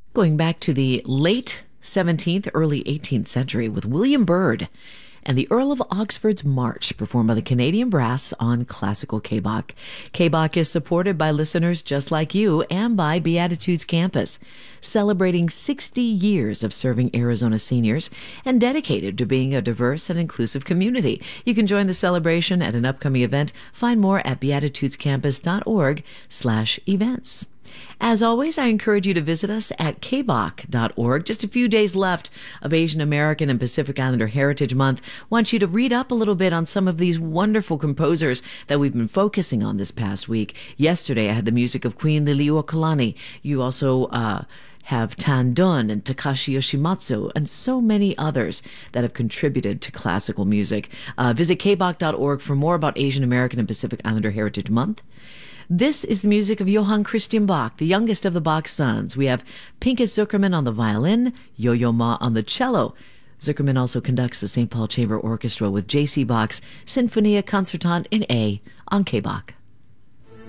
Going back to the late 17th, early 18th century with William Byrd and the Earl of Oxford's March, performed by the Canadian Brass on Classical K-Bach. K-Bach is supported by listeners just like you and by Beatitudes Campus, celebrating 60 years of serving Arizona seniors and dedicated to being a diverse and inclusive community. You can join the celebration at an upcoming event. Find more at beatitudescampus.org/events. As always, I encourage you to visit us at kbach.org. Just a few days left of Asian American and Pacific Islander Heritage Month. Want you to read up a little bit on some of these wonderful composers that we've been focusing on this past week. Yesterday, I had the music of Queen Liliuokalani. You also have Tan Dun and Takashi Yoshimatsu and so many others that have contributed to classical music. Visit kbach.org for more about Asian American and Pacific Islander Heritage Month. This is the music of Johann Christian Bach, the youngest of the Bach sons. We have Pinchas Zuckerman on the violin, Yo-Yo Ma on the cello. Zuckerman also conducts the St. Paul Chamber Orchestra with J.C. Bach's Sinfonia Concertante in A on K-Bach.